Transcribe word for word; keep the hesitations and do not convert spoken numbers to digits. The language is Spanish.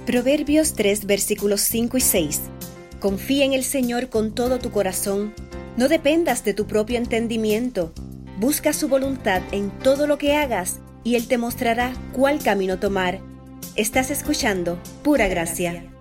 Proverbios tres, versículos cinco y seis. Confía en el Señor con todo tu corazón. No dependas de tu propio entendimiento. Busca su voluntad en todo lo que hagas y Él te mostrará cuál camino tomar. Estás escuchando Pura Gracia.